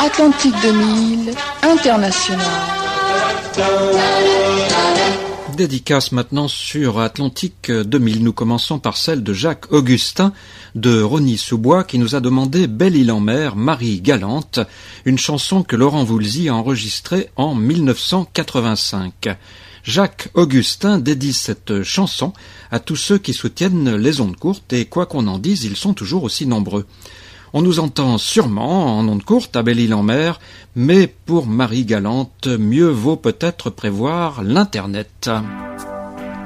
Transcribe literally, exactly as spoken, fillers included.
Atlantique deux mille, international. Dédicace maintenant sur Atlantique deux mille. Nous commençons par celle de Jacques Augustin de Rosny-sous-Bois qui nous a demandé Belle-Île-en-Mer, Marie Galante, une chanson que Laurent Voulzy a enregistrée en mille neuf cent quatre-vingt-cinq. Jacques Augustin dédie cette chanson à tous ceux qui soutiennent les ondes courtes et quoi qu'on en dise, ils sont toujours aussi nombreux. On nous entend sûrement en ondes courtes à Belle-Île-en-Mer, mais pour Marie Galante, mieux vaut peut-être prévoir l'Internet.